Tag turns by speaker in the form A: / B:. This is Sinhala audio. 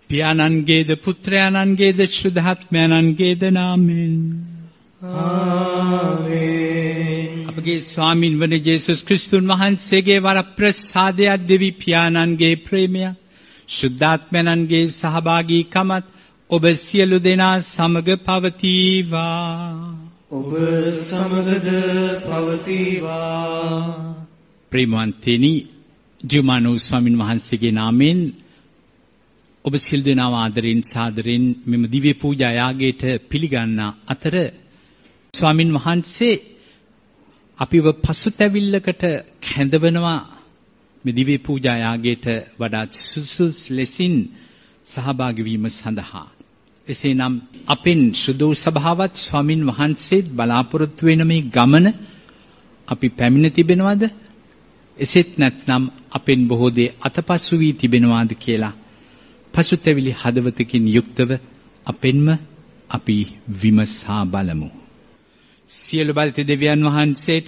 A: පියාණන්ගේද පුත්‍රයාණන්ගේද ශ්‍රද්ධාත්මයන්ගේද නාමයෙන්
B: ආමේන්.
A: අපගේ ස්වාමින් වන ජේසුස් ක්‍රිස්තුන් වහන්සේගේ වරප්‍රසාදයක් දෙවි පියාණන්ගේ ප්‍රේමය ශුද්ධාත්මයන්ගේ සහභාගීකමත් ඔබ සියලු දෙනා සමග පවතිවා.
B: ඔබ සමගද පවතිවා.
A: ප්‍රේමවන්තනි, ජීවමානව ස්වාමින් වහන්සේගේ නාමයෙන් ඔබ සියලු දෙනාව ආදරෙන් සාදරෙන් මෙම දිව්‍ය පූජා යාගයට පිළිගන්නා අතර ස්වාමින් වහන්සේ අපිව පසුතැවිල්ලකට කැඳවනවා මේ දිව්‍ය පූජා යාගයට වඩා සුසුස් ලෙසින් සහභාගී වීම සඳහා. එසේනම් අපෙන් සුදු සභාවත් ස්වාමින් වහන්සේත් බලාපොරොත්තු වෙන මේ ගමන අපි පැමිණ තිබෙනවද? එසේත් නැත්නම් අපෙන් බොහෝ දේ අතපසු වී තිබෙනවාද කියලා පසුතැවිලි හදවතකින් යුක්තව අපෙන්ම අපි විමසා බලමු. සියලු බලති දෙවියන් වහන්සේට